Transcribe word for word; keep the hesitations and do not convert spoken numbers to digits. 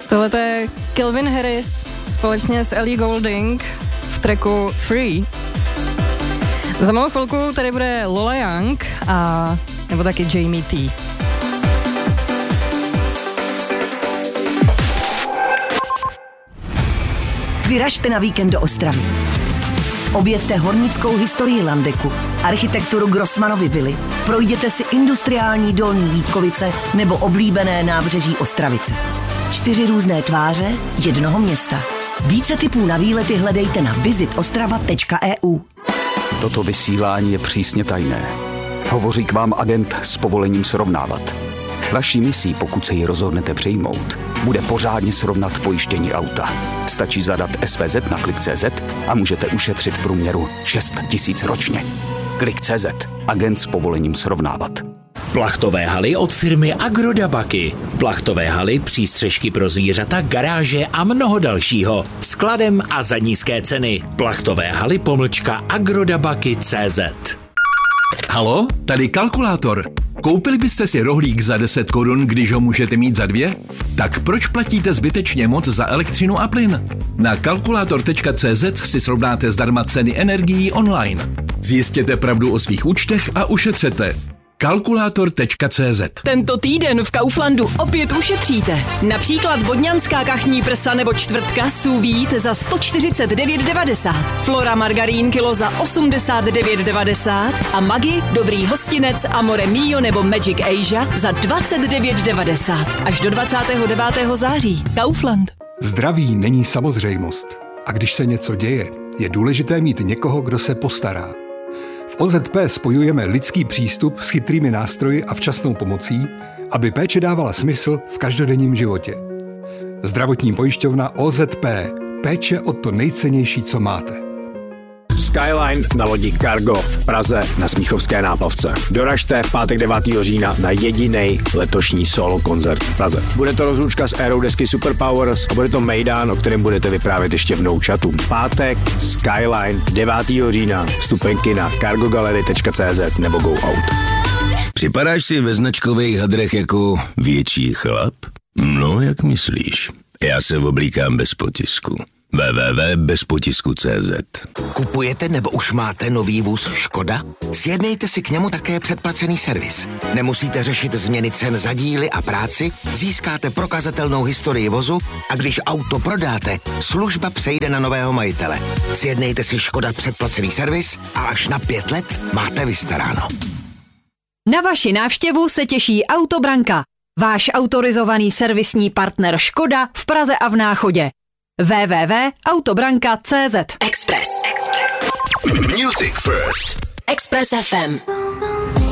Tohle je Calvin Harris společně s Ellie Goulding v tracku Free. Za malou chvilku tady bude Lola Young a nebo taky Jamie T. Vyražte na víkend do Ostravy. Objevte hornickou historii Landeku, architekturu Grossmanovy vily, projděte si industriální Dolní Vítkovice nebo oblíbené nábřeží Ostravice. Čtyři různé tváře jednoho města. Více tipů na výlety hledejte na visit ostrava tečka e u. Toto vysílání je přísně tajné. Hovoří k vám agent s povolením srovnávat. Vaší misí, pokud se ji rozhodnete přijmout, bude pořádně srovnat pojištění auta. Stačí zadat S V Z na klik tečka cé zet a můžete ušetřit v průměru šest tisíc ročně. klik tečka cé zet. Agent s povolením srovnávat. Plachtové haly od firmy Agrodabaky. Plachtové haly, přístřežky pro zvířata, garáže a mnoho dalšího. Skladem a za nízké ceny. Plachtové haly pomlčka agrodabaky tečka cé zet. Halo, tady kalkulátor. Koupili byste si rohlík za deset korun, když ho můžete mít za dvě? Tak proč platíte zbytečně moc za elektřinu a plyn? Na kalkulátor tečka cé zet si srovnáte zdarma ceny energií online. Zjistěte pravdu o svých účtech a ušetřete. kalkulátor tečka cé zet. Tento týden v Kauflandu opět ušetříte. Například vodňanská kachní prsa nebo čtvrtka sous vide za sto čtyřicet devět devadesát, Flora margarín kilo za osmdesát devět devadesát a Maggi dobrý hostinec Amore Mio nebo Magic Asia za dvacet devět devadesát. Až do dvacátého devátého září. Kaufland. Zdraví není samozřejmost. A když se něco děje, je důležité mít někoho, kdo se postará. V O Z P spojujeme lidský přístup s chytrými nástroji a včasnou pomocí, aby péče dávala smysl v každodenním životě. Zdravotní pojišťovna O Z P. Péče o to nejcennější, co máte. Skyline na lodi Cargo v Praze na Smíchovské náplavce. Doražte v pátek devátého října na jedinej letošní solo koncert v Praze. Bude to rozlučka s érou desky Superpowers a bude to mejdán, o kterém budete vyprávět ještě v no chatu. Pátek Skyline devátého října. Vstupenky na cargogalery tečka cé zet nebo Go Out. Připadáš si ve značkových hadrech jako větší chlap? No, jak myslíš? Já se oblíkám bez potisku. w w w tečka bez potisku tečka cé zet. Kupujete nebo už máte nový vůz Škoda? Sjednejte si k němu také předplacený servis. Nemusíte řešit změny cen za díly a práci, získáte prokazatelnou historii vozu a když auto prodáte, služba přejde na nového majitele. Sjednejte si Škoda předplacený servis a až na pět let máte vystaráno. Na vaši návštěvu se těší Autobranka, váš autorizovaný servisní partner Škoda v Praze a v Náchodě. w w w tečka autobranka tečka cé zet. Express. Music First. Express F M.